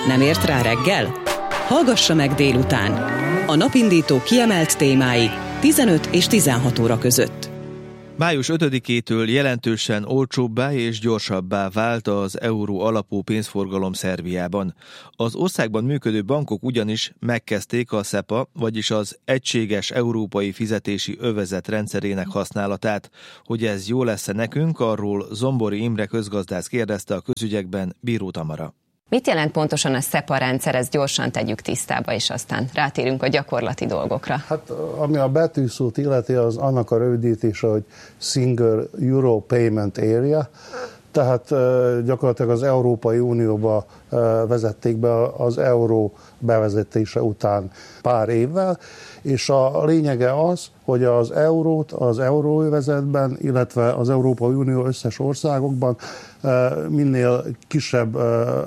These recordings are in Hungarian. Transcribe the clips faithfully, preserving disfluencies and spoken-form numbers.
Nem ért rá reggel? Hallgassa meg délután. A Napindító kiemelt témái tizenöt és tizenhat óra között. május ötödikétől jelentősen olcsóbbá és gyorsabbá vált az euró alapú pénzforgalom Szerbiában. Az országban működő bankok ugyanis megkezdték a SEPA, vagyis az Egységes Európai Fizetési Övezet rendszerének használatát. Hogy ez jó lesz-e nekünk, arról Zombori Imre közgazdász kérdezte a Közügyekben Bíró Tamara. Mit jelent pontosan a SEPA rendszer, ezt gyorsan tegyük tisztába, és aztán rátérünk a gyakorlati dolgokra. Hát ami a betűszót illeti, az annak a rövidítése, hogy Single Euro Payment Area, tehát gyakorlatilag az Európai Unióba vezették be az euró bevezetése után pár évvel, és a lényege az, hogy az eurót az euróövezetben, illetve az Európai Unió összes országokban minél kisebb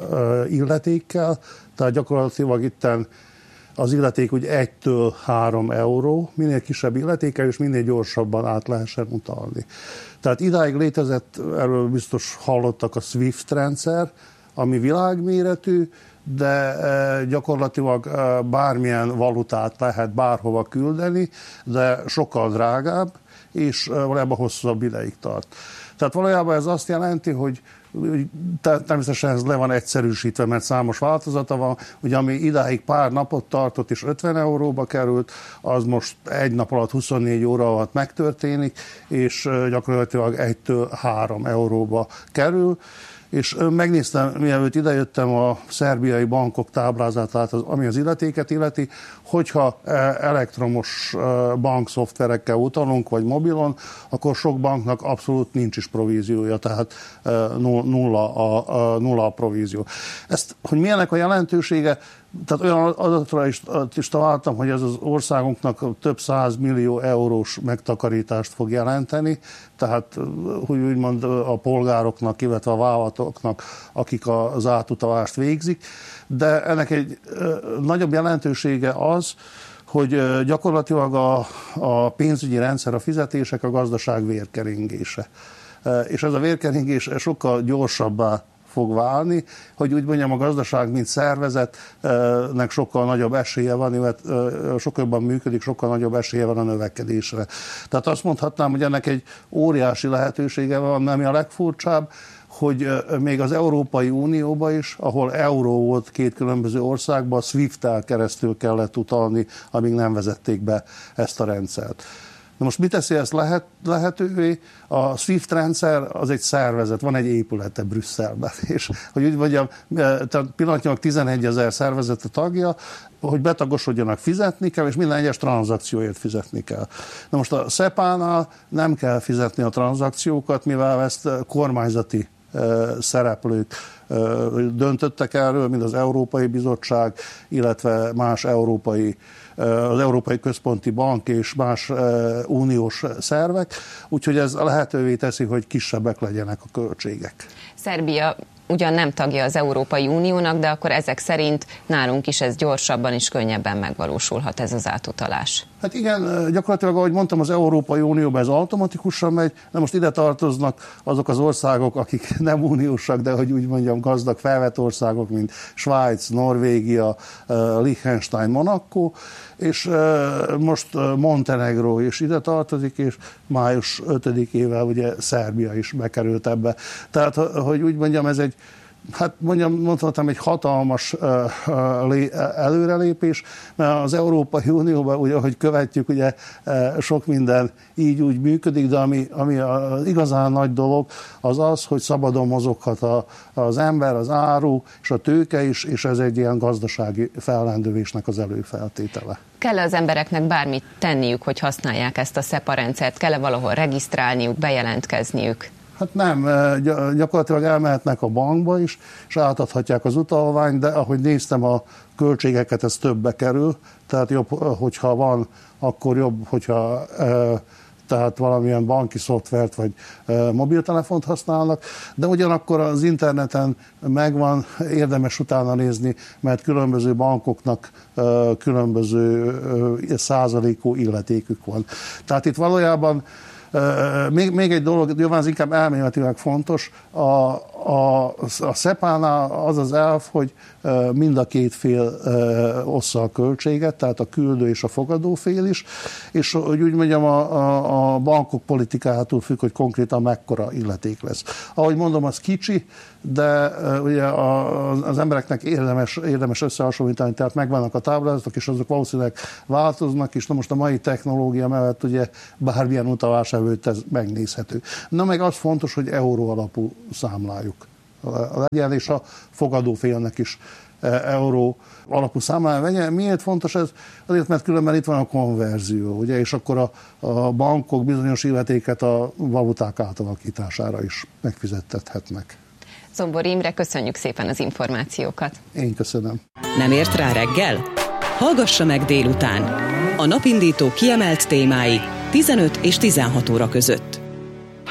illetékkel, tehát gyakorlatilag itten az illeték úgy egytől három euró, minél kisebb illetékkel, és minél gyorsabban át lehessen utalni. Tehát idáig létezett, erről biztos hallottak, a SWIFT rendszer, ami világméretű, de gyakorlatilag bármilyen valutát lehet bárhova küldeni, de sokkal drágább, és valójában hosszabb ideig tart. Tehát valójában ez azt jelenti, hogy természetesen ez le van egyszerűsítve, mert számos változata van, hogy ami idáig pár napot tartott és ötven euróba került, az most egy nap alatt huszonnégy óra alatt megtörténik, és gyakorlatilag egytől három euróba kerül. És megnéztem, mielőtt idejöttem, a szerbiai bankok táblázatát, ami az illetéket illeti, hogyha elektromos bankszoftverekkel utalunk, vagy mobilon, akkor sok banknak abszolút nincs is províziója, tehát nulla a, a, nulla a provízió. Ezt, hogy milyenek a jelentősége, tehát olyan adatra is, is találtam, hogy ez az országunknak több száz millió eurós megtakarítást fog jelenteni, tehát hogy úgymond a polgároknak, illetve a vállalatoknak, akik az átutalást végzik, de ennek egy nagyobb jelentősége az, hogy gyakorlatilag a, a pénzügyi rendszer, a fizetések a gazdaság vérkeringése. És ez a vérkeringés sokkal gyorsabbá fog válni, hogy úgy mondjam, a gazdaság, mint szervezetnek sokkal nagyobb esélye van, illetve sokkal jobban működik, sokkal nagyobb esélye van a növekedésre. Tehát azt mondhatnám, hogy ennek egy óriási lehetősége van, ami a legfurcsább, hogy még az Európai Unióban is, ahol euró volt két különböző országban, SWIFT-tel keresztül kellett utalni, amíg nem vezették be ezt a rendszert. Na most mit teszi ezt lehet, lehetővé? A SWIFT rendszer az egy szervezet, van egy épülete Brüsszelben, és hogy úgy mondjam, tehát pillanatnyilag tizenegyezer szervezet a tagja, hogy betagosodjanak, fizetni kell, és minden egyes tranzakcióért fizetni kell. Na most a SEPA-nál nem kell fizetni a tranzakciókat, mivel ezt kormányzati szereplők döntöttek erről, mint az Európai Bizottság, illetve más európai, az Európai Központi Bank és más uniós szervek, úgyhogy ez lehetővé teszi, hogy kisebbek legyenek a költségek. Szerbia ugyan nem tagja az Európai Uniónak, de akkor ezek szerint nálunk is ez gyorsabban és könnyebben megvalósulhat ez az átutalás. Hát igen, gyakorlatilag, ahogy mondtam, az Európai Unióban ez automatikusan megy, de most ide tartoznak azok az országok, akik nem uniósak, de hogy úgy mondjam, gazdag felvett országok, mint Svájc, Norvégia, Liechtenstein, Monaco, és most Montenegro is ide tartozik, és május ötödikével ugye Szerbia is bekerült ebbe. Tehát, hogy úgy mondjam, ez egy Hát mondjam, mondhatom, egy hatalmas uh, előrelépés, mert az Európai Unióban, ugye, ahogy követjük, ugye uh, sok minden így úgy működik, de ami, ami az igazán nagy dolog, az az, hogy szabadon mozoghat a, az ember, az áru és a tőke is, és ez egy ilyen gazdasági fellendülésnek az előfeltétele. Kell az embereknek bármit tenniük, hogy használják ezt a SEPA rendszert? Kell-e valahol regisztrálniuk, bejelentkezniük? Hát nem, gyakorlatilag elmehetnek a bankba is, és átadhatják az utalványt, de ahogy néztem a költségeket, ez többbe kerül, tehát jobb, hogyha van, akkor jobb, hogyha tehát valamilyen banki szoftvert vagy mobiltelefont használnak, de ugyanakkor az interneten megvan, érdemes utána nézni, mert különböző bankoknak különböző százalékú illetékük van. Tehát itt valójában Még, még egy dolog, nyilván az inkább elméletileg fontos, a, a, a szepánál az az elv, hogy mind a két fél ossza a költséget, tehát a küldő és a fogadó fél is, és hogy úgy mondjam, a, a, a bankok politikájától függ, hogy konkrétan mekkora illeték lesz. Ahogy mondom, az kicsi, de ugye az embereknek érdemes, érdemes összehasonlítani, tehát megvannak a táblázatok, és azok valószínűleg változnak, és na most a mai technológia mellett ugye bármilyen utalás előtt ez megnézhető. Na meg az fontos, hogy euró alapú számláljuk legyen, és a fogadófélnek is euró alapú számlája legyen. Miért fontos ez? Azért, mert különben itt van a konverzió, ugye, és akkor a, a bankok bizonyos illetéket a valuták átalakítására is megfizettethetnek. Zombor Imre, köszönjük szépen az információkat. Én köszönöm. Nem ért rá reggel? Hallgassa meg délután. A napindító kiemelt témái tizenöt és tizenhat óra között.